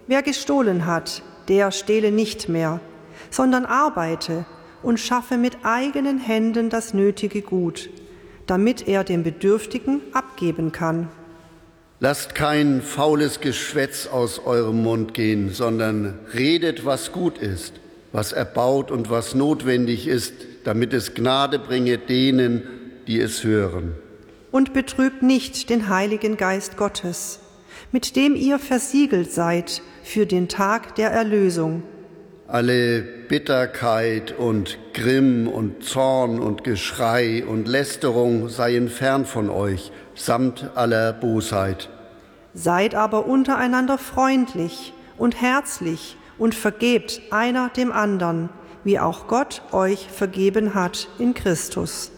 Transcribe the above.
Wer gestohlen hat, der stehle nicht mehr, sondern arbeite und schaffe mit eigenen Händen das nötige Gut, damit er dem Bedürftigen abgeben kann. Lasst kein faules Geschwätz aus eurem Mund gehen, sondern redet, was gut ist, was erbaut und was notwendig ist, damit es Gnade bringe denen, die es hören. Und betrübt nicht den Heiligen Geist Gottes, mit dem ihr versiegelt seid für den Tag der Erlösung. Alle Bitterkeit und Grimm und Zorn und Geschrei und Lästerung seien fern von euch, samt aller Bosheit. Seid aber untereinander freundlich und herzlich und vergebt einer dem andern, wie auch Gott euch vergeben hat in Christus.